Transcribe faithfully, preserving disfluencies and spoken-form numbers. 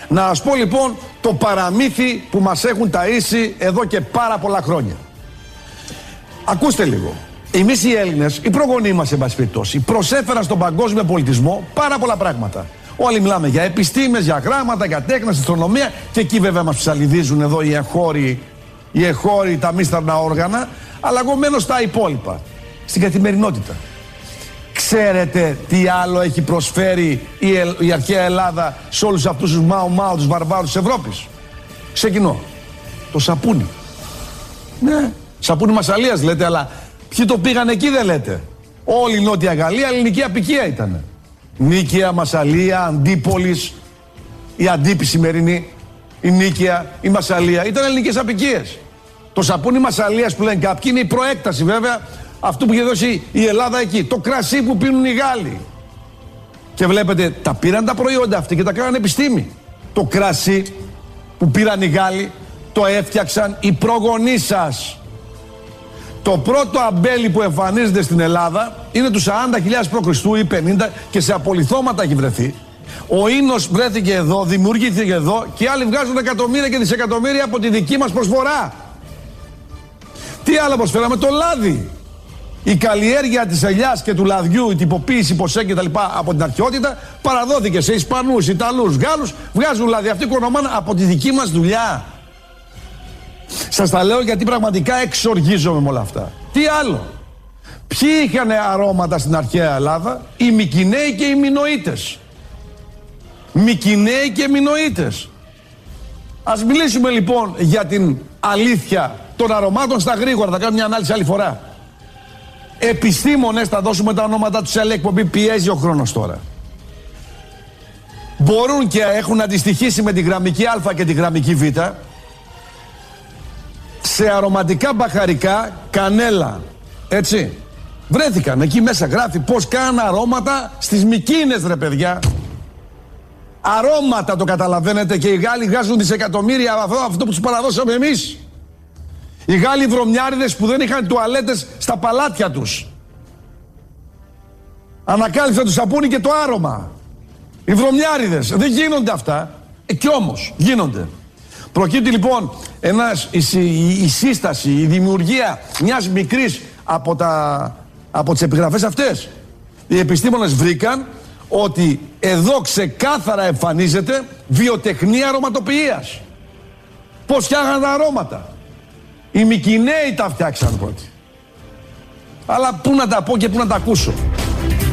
Να σας πω λοιπόν το παραμύθι που μας έχουν ταΐσει εδώ και πάρα πολλά χρόνια. Ακούστε λίγο. Εμείς οι Έλληνες, οι προγονείς μας, εν πάση περιπτώσει, προσέφεραν στον παγκόσμιο πολιτισμό πάρα πολλά πράγματα. Όλοι μιλάμε για επιστήμες, για γράμματα, για τέκνα, αστρονομία και εκεί βέβαια μας ψαλιδίζουν εδώ οι εγχώροι, οι εγχώροι, τα μίσταρνα όργανα, αλλά εγώ μένω στα υπόλοιπα, στην καθημερινότητα. Ξέρετε τι άλλο έχει προσφέρει η, ε, η αρχαία Ελλάδα σε όλους αυτούς τους μάου μάου, τους βαρβάρους της Ευρώπης? Ξεκινώ. Το σαπούνι. Ναι, σαπούνι Μασσαλίας λέτε, αλλά ποιοι το πήγαν εκεί δεν λέτε? Όλη η Νότια Γαλλία ελληνική αποικία ήταν. Νίκαια, Μασσαλία, Αντίπολης, η Αντίπη σημερινή, η Νίκαια, η Μασσαλία, ήταν ελληνικές αποικίες. Το σαπούνι Μασσαλίας που λένε κάποιοι είναι η προέκταση βέβαια αυτού που είχε δώσει η Ελλάδα εκεί. Το κρασί που πίνουν οι Γάλλοι. Και βλέπετε, τα πήραν τα προϊόντα αυτοί και τα κάνανε επιστήμη. Το κρασί που πήραν οι Γάλλοι το έφτιαξαν οι προγονείς σας. Το πρώτο αμπέλι που εμφανίζεται στην Ελλάδα είναι του σαράντα χιλιάδες π.Χ. ή πενήντα και σε απολιθώματα έχει βρεθεί. Ο ίνος βρέθηκε εδώ, δημιουργήθηκε εδώ και άλλοι βγάζουν εκατομμύρια και δισεκατομμύρια από τη δική μας προσφορά. Τι άλλο προσφέραμε? Το λάδι. Η καλλιέργεια της ελιάς και του λαδιού, η τυποποίηση ποσέ και τα λοιπά από την αρχαιότητα παραδόθηκε σε Ισπανούς, Ιταλούς, Γάλλους. Βγάζουν λάδι. Αυτοί οικονομάνε από τη δική μας δουλειά. Σας τα λέω γιατί πραγματικά εξοργίζομαι με όλα αυτά. Τι άλλο? Ποιοι είχαν αρώματα στην αρχαία Ελλάδα? Οι Μικηναίοι και οι Μινωίτες. Μικηναίοι και Μινωίτες. Ας μιλήσουμε λοιπόν για την αλήθεια των αρωμάτων στα γρήγορα. Θα κάνω μια ανάλυση άλλη φορά. Επιστήμονες, θα δώσουμε τα ονόματα τους σε άλλη εκπομπή, πιέζει ο χρόνος τώρα. Μπορούν και έχουν αντιστοιχίσει με τη γραμμική Α και τη γραμμική Β σε αρωματικά μπαχαρικά, κανέλα, έτσι. Βρέθηκαν εκεί μέσα, γράφει πως κάνουν αρώματα στις Μικίνες, ρε παιδιά. Αρώματα, το καταλαβαίνετε, και οι Γάλλοι βγάζουν δισεκατομμύρια αυτό, αυτό που τους παραδώσαμε εμείς. Οι Γάλλοι βρωμιάριδες που δεν είχαν τουαλέτες στα παλάτια τους. Ανακάλυψαν το σαπούνι και το άρωμα. Οι βρωμιάριδες. Δεν γίνονται αυτά. Ε, κι όμως γίνονται. Προκύπτει λοιπόν ένας, η, η, η σύσταση, η δημιουργία μιας μικρής από, τα, από τις επιγραφές αυτές. Οι επιστήμονες βρήκαν ότι εδώ ξεκάθαρα εμφανίζεται βιοτεχνία αρωματοποιίας. Πώς φτιάχναν τα αρώματα. Οι Μικηναίοι τα φτιάξαν πρώτοι. Αλλά πού να τα πω και πού να τα ακούσω.